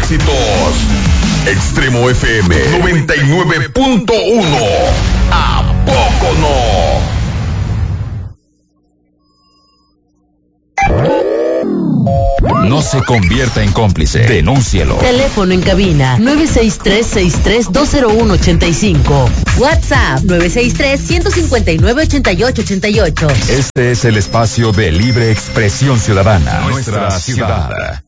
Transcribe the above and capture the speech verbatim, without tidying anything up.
éxitos. Extremo F M noventa y nueve punto uno. ¿A poco no? No se convierta en cómplice. Denúncielo. Teléfono en cabina nueve seis tres, seis tres dos cero uno ocho cinco. WhatsApp nueve seis tres, uno cinco nueve, ocho ocho ocho ocho. Este es el espacio de libre expresión ciudadana. Nuestra ciudad.